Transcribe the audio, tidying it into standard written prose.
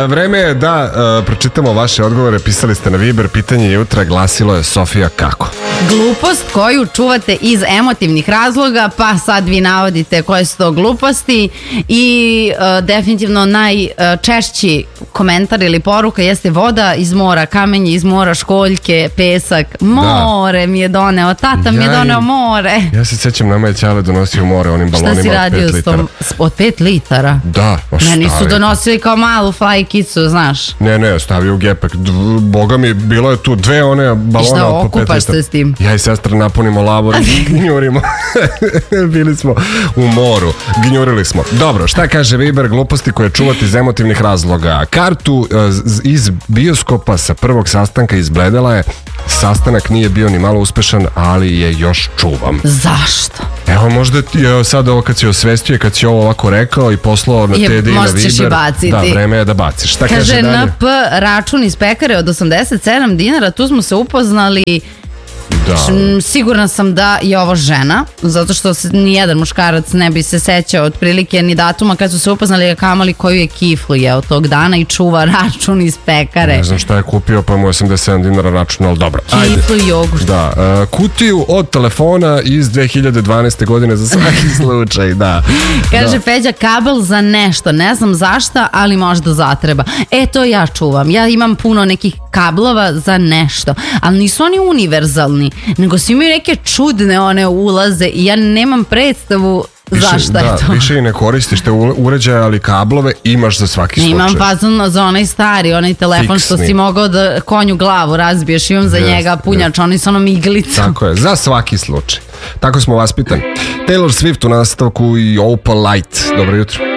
vreme je da pročitamo vaše odgovore. Pisali ste na Viber, pitanje jutra glasilo je Sofija kako? Glupost koju čuvate iz emotivnih razloga, pa sad vi navodite koje su to gluposti i definitivno najčešći komentar ili poruka jeste voda iz mora, kamenje iz mora, školjke, pesak, more mi je doneo, tata mi je doneo more. Ja se sjećam, nama je Ćale donosio more onim balonima od 5 litara. Šta si radio od 5 litara? Da, ne, nisu donosili kao malu flykicu, znaš. Ne, stavio u gepek. Boga mi, bilo je tu 2 one balona od po 5 litara. Okupaš se s tim? Ja i sestra napunimo lavor i gnjurimo. Bili smo u moru, gnjurili smo. Dobro, šta kaže Viber, gluposti koje čuvati iz emotivnih razloga? Kartu iz bioskopa sa prvog sastanka izbledela je. Sastanak nije bio ni malo uspešan, ali je još čuvam. Zašto? Evo, možda sad ovo kad si osvestio, kad si ovo ovako rekao i poslao na TD i na Viber, da, vreme je da baciš. Šta kaže dalje? NP, račun iz pekare od 87 dinara, tu smo se upoznali. Da. Sigurna sam da je ovo žena, zato što nijedan muškarac ne bi se sećao otprilike ni datuma kad su se upoznali, a kamoli koju je kiflu jeo tog dana i čuva račun iz pekare. Ne znam šta je kupio, pa mu 87 dinara račun, ali dobro. Kiflu i jogurt. Da, kutiju od telefona iz 2012. godine za svaki slučaj, da. Kaže Peđa, kabel za nešto, ne znam zašta, ali možda zatreba. To ja čuvam, ja imam puno nekih kablova za nešto, ali nisu oni univerzalni, nego svi imaju neke čudne one ulaze i ja nemam predstavu zašto je to. Više i ne koristiš te uređaje, ali kablove imaš za svaki slučaj. Imam fazon za onaj stari, onaj telefon što si mogao da konju glavu razbiješ, imam za njega punjač, oni s onom iglicom. Tako je, za svaki slučaj. Tako smo vaspitani. Taylor Swift u nastavku i Opal Light. Dobro jutro.